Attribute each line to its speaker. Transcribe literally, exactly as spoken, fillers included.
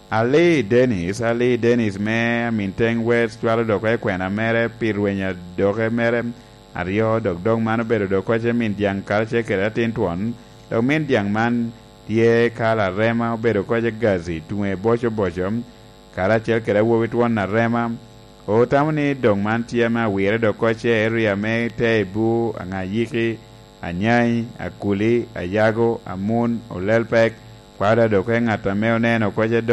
Speaker 1: Ali Dennis, Ali Dennis me minteng west twalo doke kwena mere pirwenya doke mere ario dok dong mano bedo doko che min diang kalche kera tin tuon dok min diang man tie kala rema bedo koje gazi tuwe bocho bocho kala chel kera wowi tuon na rema o tamani dong man tie ma wire doko che area me te bu anga yiki anyai akuli ayago amun olelpek kwada doke ngata meo neno koje